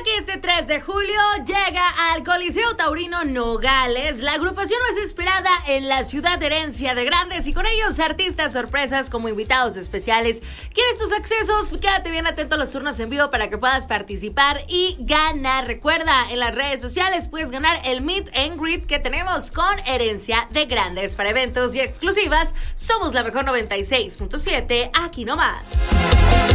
que este 3 de julio llega al Coliseo Taurino Nogales, la agrupación más esperada en la ciudad de Herencia de Grandes, y con ellos artistas sorpresas como invitados especiales. ¿Quieres tus accesos? Quédate bien atento a los turnos en vivo para que puedas participar y ganar. Recuerda, en las redes sociales puedes ganar el Meet and Greet que tenemos con Herencia de Grandes. Para eventos y exclusivas, somos la mejor 96.7, aquí nomás.